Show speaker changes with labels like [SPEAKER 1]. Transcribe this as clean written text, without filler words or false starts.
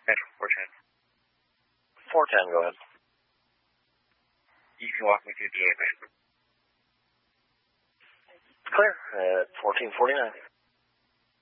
[SPEAKER 1] Metro 410.
[SPEAKER 2] 410, go ahead.
[SPEAKER 1] You can walk me through the A-band.
[SPEAKER 2] Clear at 1449.